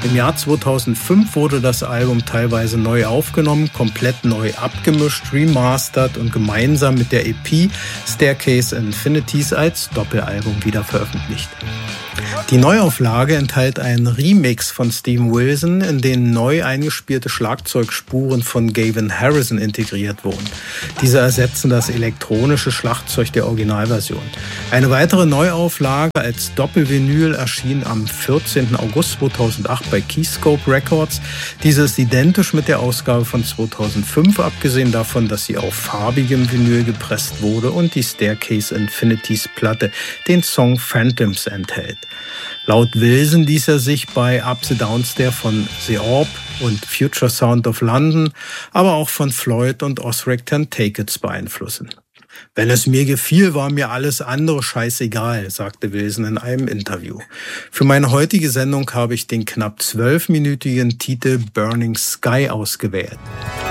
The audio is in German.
Im Jahr 2005 wurde das Album teilweise neu aufgenommen, komplett neu abgemischt, remastert und gemeinsam mit der EP Staircase Infinities als Doppelalbum wieder veröffentlicht. Die Neuauflage enthält einen Remix von Steven Wilson, in den neu eingespielte Schlagzeugspuren von Gavin Harrison integriert wurden. Diese ersetzen das elektronische Schlagzeug der Originalversion. Eine weitere Neuauflage als Doppelvinyl erschien am 14. August 2008 bei Keyscope Records. Diese ist identisch mit der Ausgabe von 2005, abgesehen davon, dass sie auf farbigem Vinyl gepresst wurde und die Staircase Infinities Platte den Song Phantoms enthält. Laut Wilson ließ er sich bei Up the Downstairs von The Orb und Future Sound of London, aber auch von Floyd und Ozric Tentacles beeinflussen. Wenn es mir gefiel, war mir alles andere scheißegal, sagte Wilson in einem Interview. Für meine heutige Sendung habe ich den knapp 12-minütigen Titel Burning Sky ausgewählt.